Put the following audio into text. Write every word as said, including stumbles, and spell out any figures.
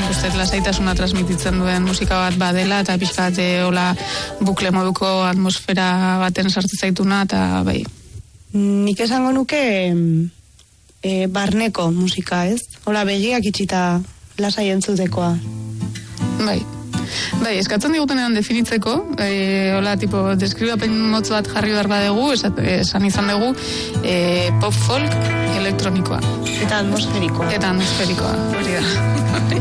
nik uste lasaitasuna transmititzen duen musika bat badela, eta pixka bat hola bukle moduko atmosfera baten sartzen zaituna, eta bai. Nik esango nuke e, barneko musika, ez? Hola begiak itxita lasai entzutekoa. Bai. Bai, eskatzen digutenean definitzeko, e, hola, tipo, deskribapen motz bat jarri behar badegu, esan, esan izan dugu, e, pop folk elektronikoa. Eta atmosferikoa. Eta atmosferikoa, hori da.